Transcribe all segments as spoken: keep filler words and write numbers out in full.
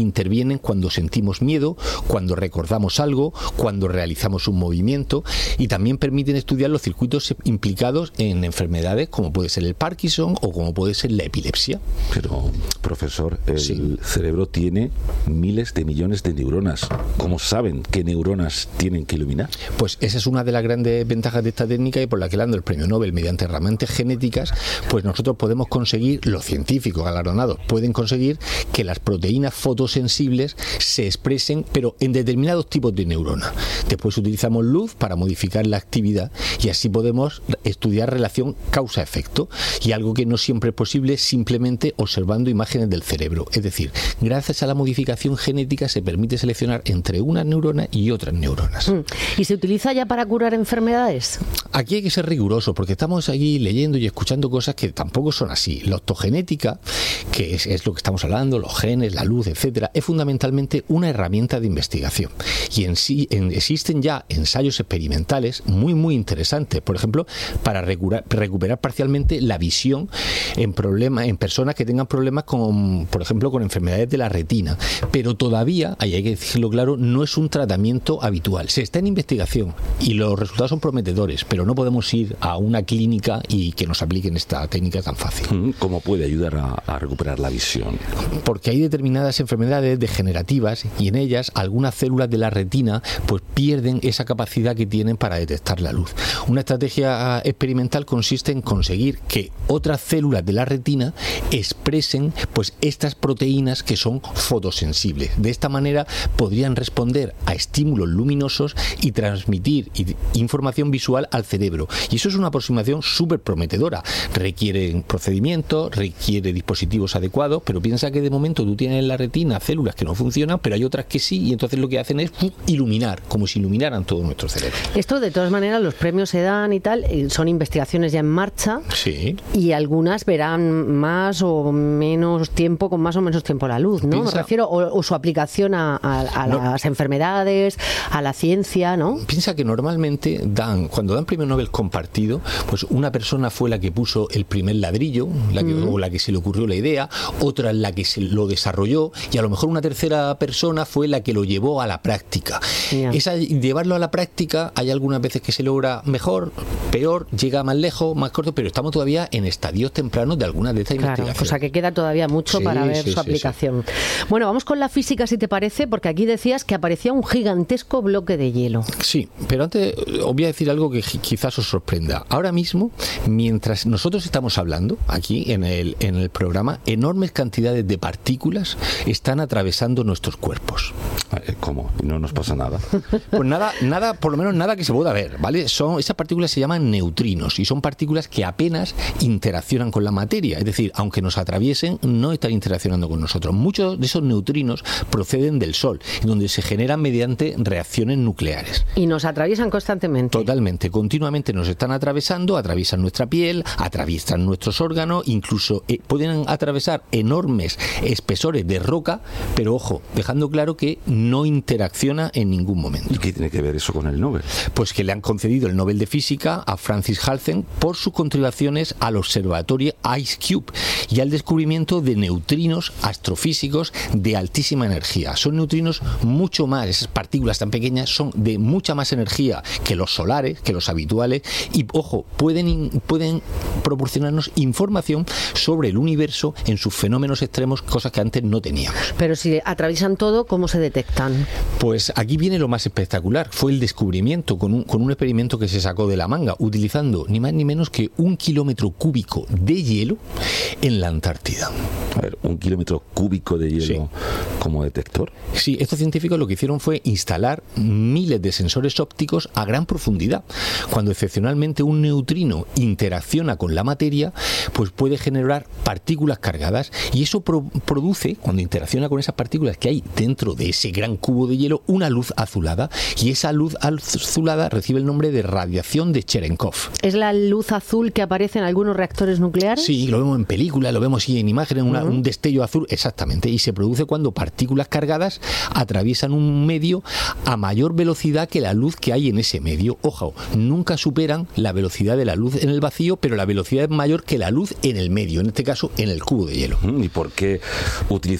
intervienen cuando sentimos miedo, cuando recordamos algo, cuando realizamos un movimiento, y también permiten estudiar los circuitos implicados en enfermedades como puede ser el Parkinson o como puede ser la epilepsia. Pero, profesor, el sí. cerebro tiene miles de millones de neuronas. ¿Cómo saben qué neuronas tienen que iluminar? Pues esa es una de las grandes ventajas de esta técnica, y por la que le dando el premio Nobel mediante herramientas genéticas, pues nosotros podemos conseguir, los científicos galardonados pueden conseguir que las proteínas fotosensibles se expresen, pero en determinados tipos de neuronas. Después utilizamos luz para modificar la actividad, y así podemos estudiar relación causa-efecto, y algo que no siempre es posible simplemente observando imágenes del cerebro. Es decir, gracias a la modificación genética se permite seleccionar entre unas neuronas y otras neuronas. ¿Y se utiliza ya para curar enfermedades? Aquí hay que ser riguroso, porque estamos aquí leyendo y escuchando cosas que tampoco son así. La optogenética, que es, es lo que estamos hablando, los genes, la luz, etcétera, es fundamentalmente una herramienta de investigación. Y en sí en, existen ya ensayos experimentales muy, muy interesantes, por ejemplo, para recuperar, recuperar parcialmente la visión en problemas, en personas que tengan problemas con, por ejemplo, con enfermedades de la retina. Pero todavía, ahí hay que decirlo claro, no es un tratamiento habitual. Se está en investigación y los resultados son prometedores, pero no podemos ir a una clínica y que nos apliquen esta técnica tan fácil. ¿Cómo puede ayudar a, a recuperar la visión? Porque hay determinadas enfermedades degenerativas y en ellas algunas células de la retina pues pierden esa capacidad que tienen para detectar la luz. Una estrategia experimental consiste en conseguir que otras células de la retina expresen pues estas proteínas que son fotosensibles. De esta manera podrían responder a estímulos luminosos y transmitir información visual al cerebro. Y eso es una aproximación súper prometedora. Requiere procedimientos, requiere dispositivos adecuados, pero piensa que de momento tú tienes en la retina células que no funcionan, pero hay otras que sí, y entonces lo que hacen es iluminar, como si iluminaran todo nuestro cerebro. Esto, de todas maneras, los premios se dan y tal, son investigaciones ya en marcha. Sí. Y algunas verán más o menos tiempo, con más o menos tiempo la luz, ¿no? Piensa, Me refiero, o, o su aplicación a, a, a no, las enfermedades, a la ciencia, ¿no? Piensa que normalmente dan, cuando dan premio Nobel compartido, pues una persona fue la que puso el primer ladrillo, la que, mm. o la que se le ocurrió la idea, otra la que se lo desarrolló, y a lo mejor una tercera persona fue la que lo llevó a la práctica. Yeah. Esa, llevarlo a la práctica, hay algunas veces que se logra mejor, peor, llega más lejos, más corto, pero estamos todavía en estadios tempranos de algunas de estas claro, investigaciones. O sea que queda todavía mucho sí, para ver sí, su sí, aplicación. Sí. Bueno, vamos con la física, si te parece, porque aquí decías que aparecía un gigantesco bloque de hielo. Sí, pero antes os voy a decir algo que quizás os sorprenda. Ahora mismo, mientras nosotros estamos hablando aquí en el, en el programa, enormes cantidades de partículas están atravesando nuestros cuerpos. ¿Cómo? ¿Y no nos pasa nada? Pues nada, nada, por lo menos nada que se pueda ver, ¿vale? Son, esas partículas se llaman neutrinos y son partículas que apenas interaccionan con la materia. Es decir, aunque nos atraviesen, no están interaccionando con nosotros. Muchos de esos neutrinos proceden del Sol, donde se generan mediante reacciones nucleares. Y nos atraviesan constantemente. Totalmente, continuamente nos están atravesando, atraviesan nuestra piel, atraviesan nuestros órganos, incluso eh, pueden atravesar enormes espesores de roca, pero ojo, dejando claro que no interacciona en ningún momento. ¿Y qué tiene que ver eso con el Nobel? Pues que le han concedido el Nobel de Física a Francis Halsen por sus contribuciones al observatorio IceCube y al descubrimiento de neutrinos astrofísicos de altísima energía. Son neutrinos mucho más, esas partículas tan pequeñas son de mucha más energía que los solares, que los habituales, y ojo, pueden, pueden proporcionarnos información sobre el universo en sus fenómenos extremos, cosas que antes no teníamos. Pero si atraviesan todo, ¿cómo se detectan? Pues aquí viene lo más espectacular, fue el descubrimiento con un, con un experimento que se sacó de la manga, utilizando ni más ni menos que un kilómetro cúbico de hielo en la Antártida. A ver, un kilómetro cúbico de hielo sí. como detector. Sí, estos científicos lo que hicieron fue instalar miles de sensores ópticos a gran profundidad. Cuando excepcionalmente un neutrino interacciona con la materia, pues puede generar partículas cargadas, y eso pro- produce, cuando interacciona con esas partículas que hay dentro de ese gran cubo de hielo, una luz azulada, y esa luz azulada recibe el nombre de radiación de Cherenkov. ¿Es la luz azul que aparece en algunos reactores nucleares? Sí, lo vemos en películas, lo vemos en imágenes, una, uh-huh. un destello azul, exactamente, y se produce cuando partículas cargadas atraviesan un medio a mayor velocidad que la luz que hay en ese medio. Ojo, nunca superan la velocidad de la luz en el vacío, pero la velocidad es mayor que la luz en el medio, en este caso en el cubo de hielo. ¿Y por qué utilizar hielo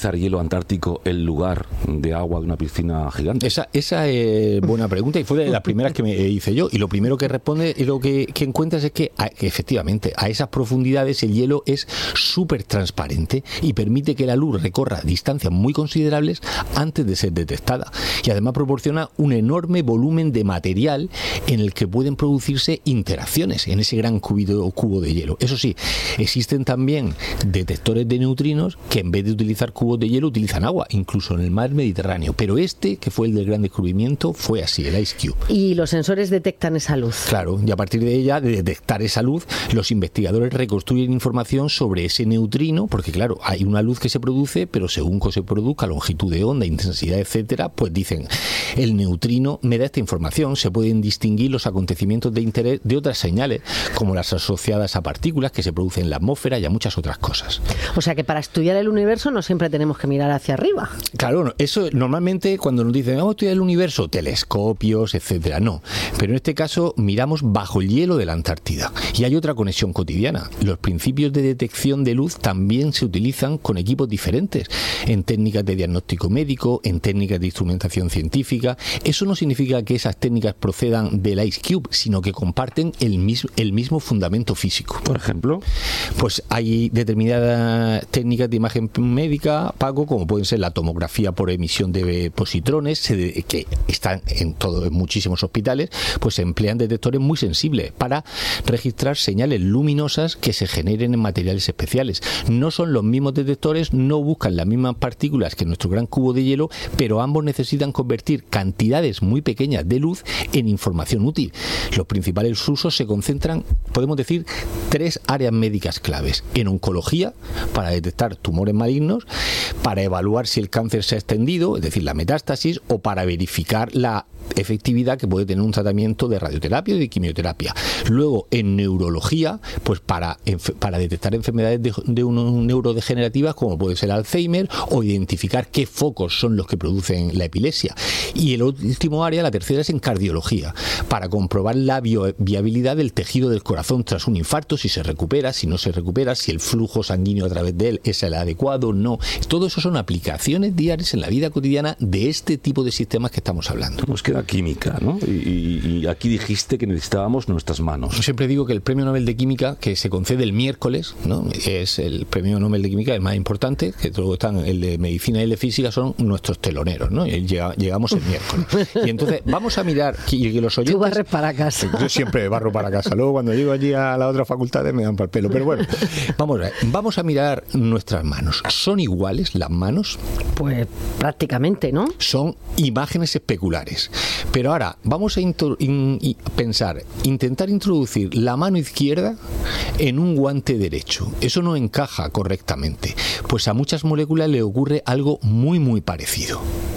Antártico el lugar de agua de una piscina gigante? Esa, esa es buena pregunta y fue de las primeras que me hice yo. Y lo primero que responde y lo que, que encuentras es que, a, que efectivamente a esas profundidades el hielo es súper transparente y permite que la luz recorra distancias muy considerables antes de ser detectada. Y además proporciona un enorme volumen de material en el que pueden producirse interacciones en ese gran cubito, cubo de hielo. Eso sí, existen también detectores de neutrinos que en vez de utilizar cubos de hielo utilizan agua, incluso en el mar Mediterráneo. Pero este, que fue el del gran descubrimiento, fue así, el Ice Cube. Y los sensores detectan esa luz. Claro, y a partir de ella, de detectar esa luz, los investigadores reconstruyen información sobre ese neutrino, porque claro, hay una luz que se produce, pero según que se produzca, longitud de onda, intensidad, etcétera, pues dicen, el neutrino me da esta información. Se pueden distinguir los acontecimientos de interés de otras señales, como las asociadas a partículas que se producen en la atmósfera y a muchas otras cosas. O sea que para estudiar el universo no siempre tenemos que mirar hacia arriba. Claro, eso normalmente cuando nos dicen, vamos a estudiar el universo, telescopios, etcétera, no. Pero en este caso miramos bajo el hielo de la Antártida. Y hay otra conexión cotidiana. Los principios de detección de luz también se utilizan con equipos diferentes, en técnicas de diagnóstico médico, en técnicas de instrumentación científica. Eso no significa que esas técnicas procedan del Ice Cube, sino que comparten el mismo, el mismo fundamento físico. Por ejemplo, pues hay determinadas técnicas de imagen médica, Paco, como pueden ser la tomografía por emisión de positrones, que están en todo, en muchísimos hospitales, pues se emplean detectores muy sensibles para registrar señales luminosas que se generen en materiales especiales. No son los mismos detectores, no buscan las mismas partículas que nuestro gran cubo de hielo, pero ambos necesitan convertir cantidades muy pequeñas de luz en información útil. Los principales usos se concentran, podemos decir, tres áreas médicas claves. En oncología, para detectar tumores malignos, para evaluar si el cáncer se ha extendido, es decir, la metástasis, o para verificar la efectividad que puede tener un tratamiento de radioterapia y de quimioterapia. Luego, en neurología, pues para, para detectar enfermedades de, de un, neurodegenerativas como puede ser Alzheimer, o identificar qué focos son los que producen la epilepsia. Y el último área, la tercera, es en cardiología, para comprobar la bio, viabilidad del tejido del corazón tras un infarto, si se recupera, si no se recupera, si el flujo sanguíneo a través de él es el adecuado, no. Todo eso son aplicaciones diarias en la vida cotidiana de este tipo de sistemas que estamos hablando. Nos queda química, ¿no? Y, y aquí dijiste que necesitábamos nuestras manos. Yo siempre digo que el premio Nobel de Química, que se concede el miércoles, ¿no?, es el premio Nobel de Química el más importante, que luego están el de Medicina y el de Física, son nuestros teloneros, ¿no? Y llega, llegamos el miércoles. Y entonces vamos a mirar que, que los oyentes... Tú barres para casa. Yo siempre barro para casa. Luego cuando llego allí a la otra facultad me dan para el pelo. Pero bueno, vamos a ver. Vamos a mirar nuestras manos. ¿Son iguales las manos? Pues prácticamente, ¿no? Son imágenes especulares. Pero ahora vamos a intro, in, in, pensar, intentar introducir la mano izquierda en un guante derecho. Eso no encaja correctamente, pues a muchas moléculas le ocurre algo muy muy parecido.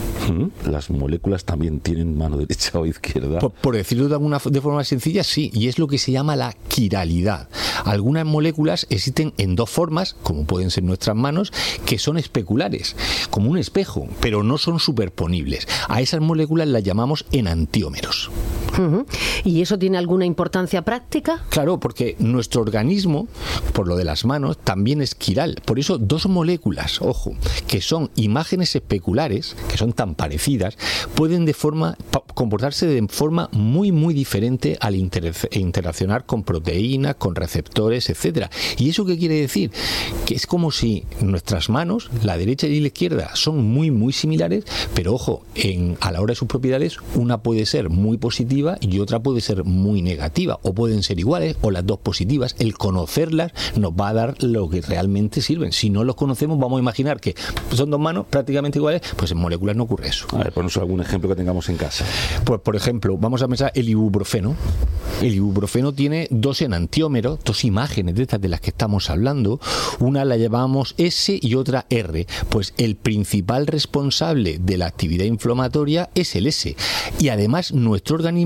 ¿Las moléculas también tienen mano derecha o izquierda? Por, por decirlo de alguna de forma sencilla, sí, y es lo que se llama la quiralidad. Algunas moléculas existen en dos formas, como pueden ser nuestras manos, que son especulares, como un espejo, pero no son superponibles. A esas moléculas las llamamos enantiómeros. Uh-huh. ¿Y eso tiene alguna importancia práctica? Claro, porque nuestro organismo, por lo de las manos, también es quiral. Por eso dos moléculas, ojo, que son imágenes especulares, que son tan parecidas, pueden de forma comportarse de forma muy muy diferente al inter interaccionar con proteínas, con receptores, etcétera. ¿Y eso qué quiere decir? Que es como si nuestras manos, la derecha y la izquierda, son muy muy similares, pero ojo, en, a la hora de sus propiedades, una puede ser muy positiva y otra puede ser muy negativa, o pueden ser iguales o las dos positivas. El conocerlas nos va a dar lo que realmente sirven. Si no los conocemos, vamos a imaginar que son dos manos prácticamente iguales, pues en moléculas no ocurre eso. A ver, ponnos algún ejemplo que tengamos en casa. Pues por ejemplo, vamos a pensar el ibuprofeno. El ibuprofeno tiene dos enantiómeros, dos imágenes de estas de las que estamos hablando. Una la llamamos S y otra R. Pues el principal responsable de la actividad inflamatoria es el S. Y además nuestro organismo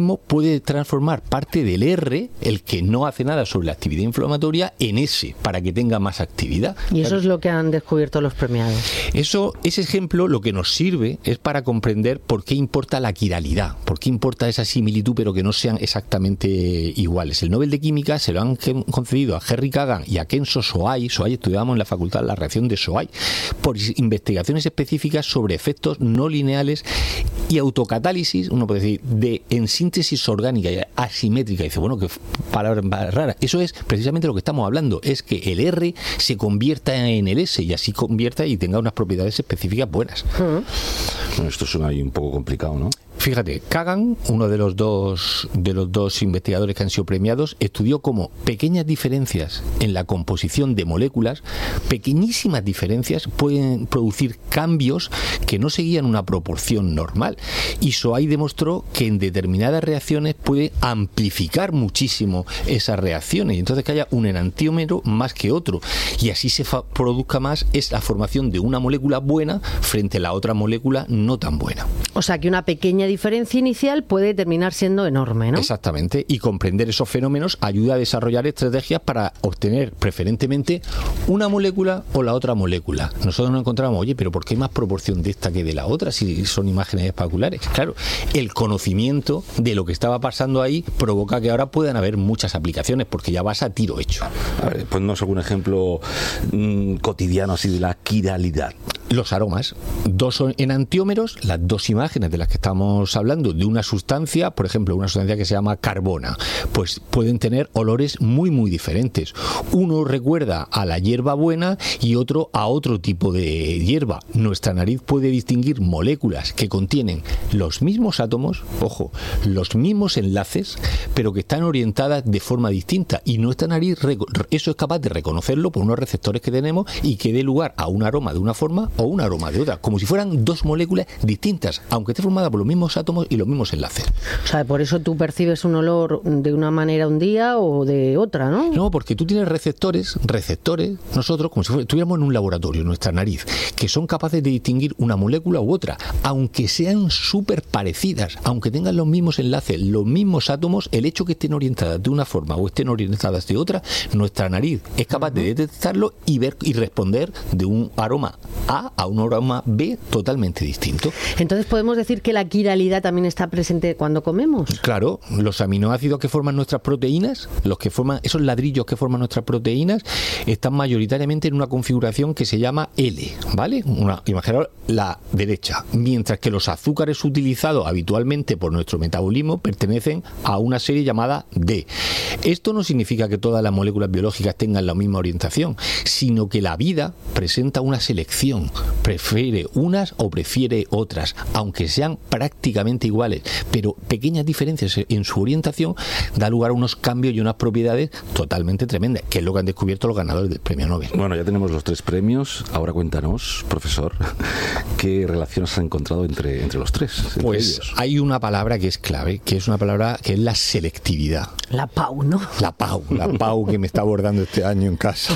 organismo puede transformar parte del R, el que no hace nada sobre la actividad inflamatoria, en S, para que tenga más actividad. Y eso es lo que han descubierto los premiados. Eso, ese ejemplo lo que nos sirve es para comprender por qué importa la quiralidad, por qué importa esa similitud, pero que no sean exactamente iguales. El Nobel de Química se lo han concedido a Henry Kagan y a Kenzo Soai. Soai estudiábamos en la facultad la reacción de Soai, por investigaciones específicas sobre efectos no lineales y autocatálisis, uno puede decir, de en síntesis orgánica y asimétrica. Y dice, bueno, qué palabra más rara. Eso es precisamente lo que estamos hablando, es que el R se convierta en el S y así convierta y tenga unas propiedades específicas buenas. Uh-huh. Bueno, esto suena ahí un poco complicado, ¿no? Fíjate, Kagan, uno de los dos de los dos investigadores que han sido premiados, estudió cómo pequeñas diferencias en la composición de moléculas, pequeñísimas diferencias, pueden producir cambios que no seguían una proporción normal. Y Soai demostró que en determinadas reacciones puede amplificar muchísimo esas reacciones, y entonces que haya un enantiómero más que otro, y así se fa- produzca más es la formación de una molécula buena frente a la otra molécula no tan buena. O sea, que una pequeña diferencia inicial puede terminar siendo enorme, ¿no? Exactamente, y comprender esos fenómenos ayuda a desarrollar estrategias para obtener preferentemente una molécula o la otra molécula. Nosotros nos encontramos, oye, pero ¿por qué hay más proporción de esta que de la otra si son imágenes espectaculares? Claro, el conocimiento de lo que estaba pasando ahí provoca que ahora puedan haber muchas aplicaciones, porque ya vas a tiro hecho. A ver, ponnos algún ejemplo mmm, cotidiano así de la quiralidad. Los aromas, dos enantiómeros, las dos imágenes de las que estamos hablando, de una sustancia, por ejemplo, una sustancia que se llama carbona, pues pueden tener olores muy muy diferentes. Uno recuerda a la hierba buena y otro a otro tipo de hierba. Nuestra nariz puede distinguir moléculas que contienen los mismos átomos, ojo, los mismos enlaces, pero que están orientadas de forma distinta, y nuestra nariz eso es capaz de reconocerlo por unos receptores que tenemos y que dé lugar a un aroma de una forma o un aroma de otra, como si fueran dos moléculas distintas, aunque esté formada por los mismos átomos y los mismos enlaces. O sea, por eso tú percibes un olor de una manera un día o de otra, ¿no? No, porque tú tienes receptores, receptores, nosotros, como si fuera, estuviéramos en un laboratorio, en nuestra nariz, que son capaces de distinguir una molécula u otra, aunque sean súper parecidas, aunque tengan los mismos enlaces, los mismos átomos, el hecho que estén orientadas de una forma o estén orientadas de otra, nuestra nariz es capaz uh-huh. de detectarlo y ver y responder de un aroma A A un aroma B totalmente distinto. Entonces podemos decir que la quiralidad también está presente cuando comemos. Claro, los aminoácidos que forman nuestras proteínas, los que forman esos ladrillos que forman nuestras proteínas, están mayoritariamente en una configuración que se llama L, ¿vale? Una, imaginaos la derecha, mientras que los azúcares utilizados habitualmente por nuestro metabolismo pertenecen a una serie llamada D. Esto no significa que todas las moléculas biológicas tengan la misma orientación, sino que la vida presenta una selección. Prefiere unas o prefiere otras, aunque sean prácticamente iguales, pero pequeñas diferencias en su orientación da lugar a unos cambios y unas propiedades totalmente tremendas, que es lo que han descubierto los ganadores del premio Nobel. Bueno, ya tenemos los tres premios. Ahora cuéntanos, profesor, ¿qué relaciones has encontrado entre, entre los tres? Entre pues ellos? Hay una palabra que es clave, que es una palabra que es la selectividad. La P A U, ¿no? La P A U, la P A U que me está abordando este año en casa.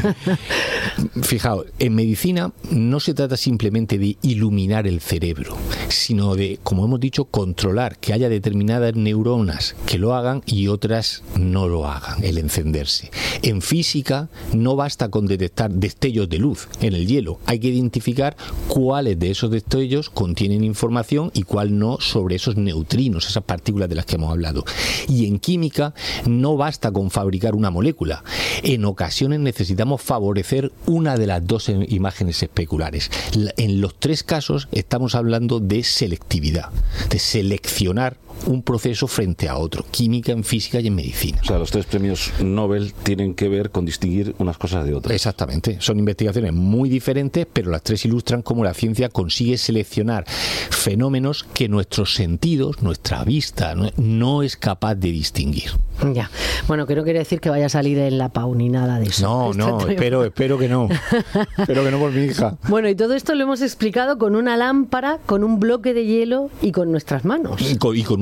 Fijaos, en medicina no se trata simplemente de iluminar el cerebro, sino de, como hemos dicho, controlar que haya determinadas neuronas que lo hagan y otras no lo hagan, el encenderse. En física no basta con detectar destellos de luz en el hielo, hay que identificar cuáles de esos destellos contienen información y cuál no sobre esos neutrinos, esas partículas de las que hemos hablado. Y en química no basta con fabricar una molécula, en ocasiones necesitamos favorecer una de las dos imágenes especulares. En los tres casos estamos hablando de selectividad, de seleccionar un proceso frente a otro, química, en física y en medicina. O sea, los tres premios Nobel tienen que ver con distinguir unas cosas de otras. Exactamente, son investigaciones muy diferentes, pero las tres ilustran cómo la ciencia consigue seleccionar fenómenos que nuestros sentidos, nuestra vista, no, no es capaz de distinguir. Ya, bueno, que no quiere decir que vaya a salir en la P A U ni nada de eso. No, no, espero, espero que no. Espero que no por mi hija. Bueno, y todo esto lo hemos explicado con una lámpara, con un bloque de hielo y con nuestras manos. Y con, y con un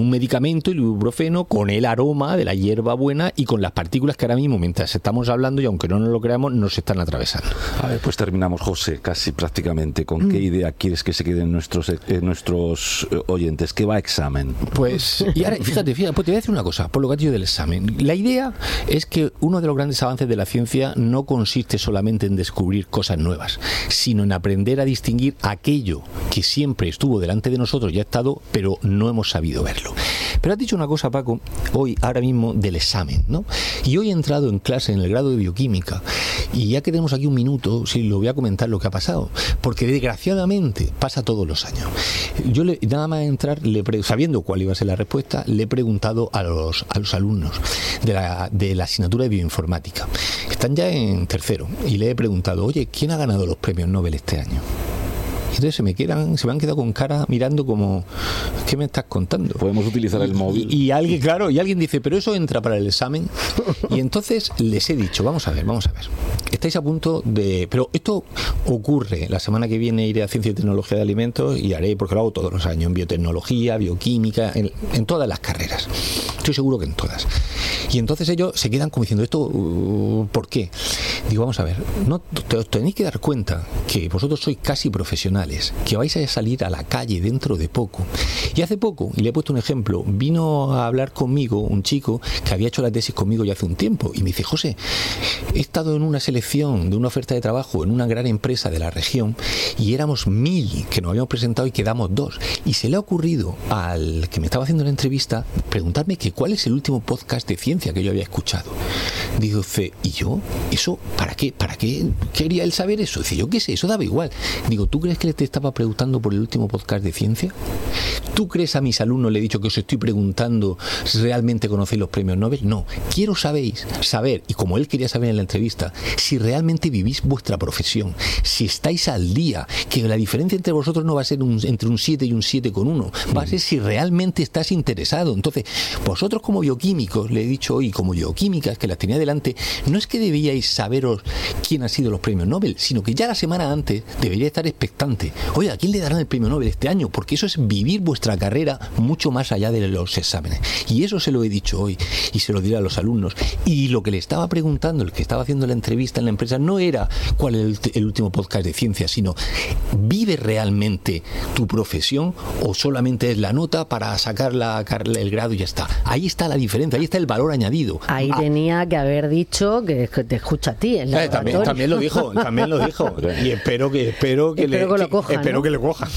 un medicamento, el ibuprofeno, con el aroma de la hierba buena y con las partículas que ahora mismo, mientras estamos hablando, y aunque no nos lo creamos, nos están atravesando. A ver, pues terminamos, José, casi prácticamente. ¿Con mm. qué idea quieres que se queden nuestros, eh, nuestros oyentes? ¿Qué va a examen? Pues, y ahora, fíjate, fíjate, pues te voy a decir una cosa, por lo que has dicho del examen. La idea es que uno de los grandes avances de la ciencia no consiste solamente en descubrir cosas nuevas, sino en aprender a distinguir aquello que siempre estuvo delante de nosotros y ha estado, pero no hemos sabido verlo. Pero has dicho una cosa, Paco, hoy, ahora mismo, del examen, ¿no? Y hoy he entrado en clase en el grado de bioquímica y ya que tenemos aquí un minuto, sí, lo voy a comentar lo que ha pasado, porque desgraciadamente pasa todos los años. Yo le, nada más entrar, le pre, sabiendo cuál iba a ser la respuesta, le he preguntado a los, a los alumnos de la, de la asignatura de bioinformática. Están ya en tercero y le he preguntado, oye, ¿quién ha ganado los premios Nobel este año? Entonces se me quedan, se me han quedado con cara mirando como, ¿qué me estás contando? Podemos utilizar el móvil. Y, y alguien, claro, y alguien dice, pero eso entra para el examen. Y entonces les he dicho, vamos a ver, vamos a ver. Estáis a punto de... Pero esto ocurre. La semana que viene iré a Ciencia y Tecnología de Alimentos y haré, porque lo hago todos los años, en biotecnología, bioquímica, en, en todas las carreras. Estoy seguro que en todas. Y entonces ellos se quedan como diciendo, ¿esto uh, por qué? Digo, vamos a ver, no, te, os tenéis que dar cuenta que vosotros sois casi profesionales, que vais a salir a la calle dentro de poco. Y hace poco, y le he puesto un ejemplo, vino a hablar conmigo un chico que había hecho la tesis conmigo ya hace un tiempo y me dice, José, he estado en una selección de una oferta de trabajo en una gran empresa de la región y éramos mil que nos habíamos presentado y quedamos dos. Y se le ha ocurrido al que me estaba haciendo la entrevista preguntarme que cuál es el último podcast de ciencia que yo había escuchado. Dice, ¿y yo? ¿Eso para qué? ¿Para qué quería él saber eso? Dice, yo qué sé, eso daba igual. Digo, ¿tú crees que le te estaba preguntando por el último podcast de ciencia? ¿Tú crees a mis alumnos, le he dicho que os estoy preguntando si realmente conocéis los premios Nobel? No. Quiero sabéis, saber, y como él quería saber en la entrevista, si realmente vivís vuestra profesión, si estáis al día, que la diferencia entre vosotros no va a ser un, entre un siete y un siete con uno, va a ser si realmente estás interesado. Entonces, vosotros como bioquímicos, le he dicho hoy, como bioquímicas, que las tenía delante, no es que debíais saberos quién ha sido los premios Nobel, sino que ya la semana antes debería estar expectante. Oye, ¿a quién le darán el premio Nobel este año? Porque eso es vivir vuestra carrera mucho más allá de los exámenes. Y eso se lo he dicho hoy y se lo diré a los alumnos. Y lo que le estaba preguntando, el que estaba haciendo la entrevista en la empresa, no era cuál es el, el último podcast de ciencia, sino ¿vive realmente tu profesión o solamente es la nota para sacar la, el grado y ya está? Ahí está la diferencia, ahí está el valor añadido. Ahí ah. tenía que haber dicho que te escucha a ti. En eh, también, también lo dijo, también lo dijo. Y espero que espero que, espero le, que lo cojan, espero ¿no? que le cojan.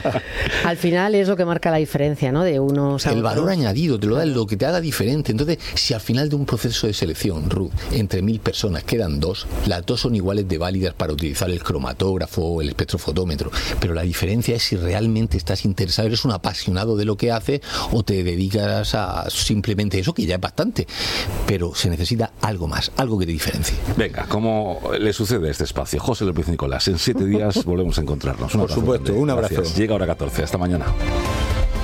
Al final es lo que marca la diferencia, ¿no? De unos a el otros. valor añadido, te lo da lo que te haga diferente. Entonces, si al final de un proceso de selección, Ruth, entre mil personas quedan dos, las dos son iguales de válidas para utilizar el cromatógrafo o el espectrofotómetro, pero la diferencia es si realmente estás interesado, eres un apasionado de lo que haces o te dedicas a simplemente eso, que ya es bastante, pero se necesita algo más, algo que te diferencie. Venga, como le sucede a este espacio, José López Nicolás, en siete días volvemos a encontrarnos. Por supuesto, un abrazo. Gracias. Llega hora catorce, hasta mañana.